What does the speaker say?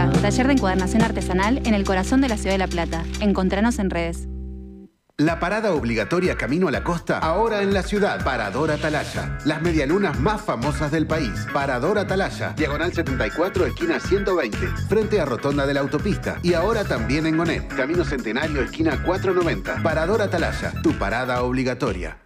Atalaya, taller de encuadernación artesanal en el corazón de la ciudad de La Plata. Encontranos en redes. La parada obligatoria camino a la costa, ahora en la ciudad. Parador Atalaya. Las medialunas más famosas del país. Parador Atalaya. Diagonal 74, esquina 120. Frente a Rotonda de la Autopista. Y ahora también en Gonet. Camino Centenario, esquina 490. Parador Atalaya. Tu parada obligatoria.